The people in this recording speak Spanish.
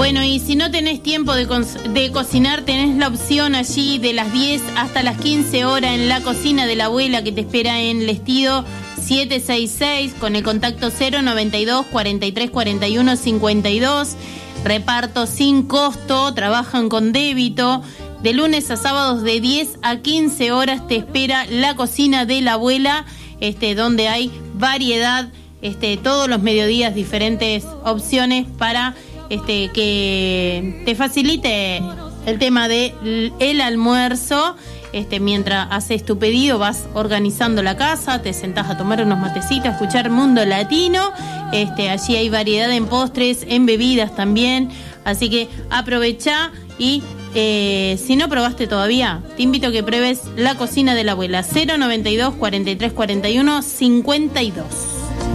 Bueno, y si no tenés tiempo de cocinar, tenés la opción allí de las 10 hasta las 15 horas en la cocina de la abuela, que te espera en Lestido 766 con el contacto 092 43 41 52. Reparto sin costo, trabajan con débito. De lunes a sábados de 10 a 15 horas te espera la cocina de la abuela, donde hay variedad, todos los mediodías diferentes opciones para que te facilite el tema de el almuerzo. Mientras haces tu pedido, vas organizando la casa, te sentás a tomar unos matecitos, a escuchar Mundo Latino. Allí hay variedad en postres, en bebidas también. Así que aprovechá y si no probaste todavía, te invito a que pruebes la cocina de la abuela. 092 43 41 52.